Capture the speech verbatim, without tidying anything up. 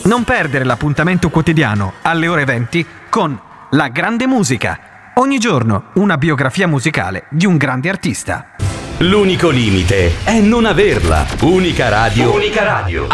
Non perdere l'appuntamento quotidiano alle ore venti con La Grande Musica. Ogni giorno una biografia musicale di un grande artista. L'unico limite è non averla. Unica radio. Unica radio.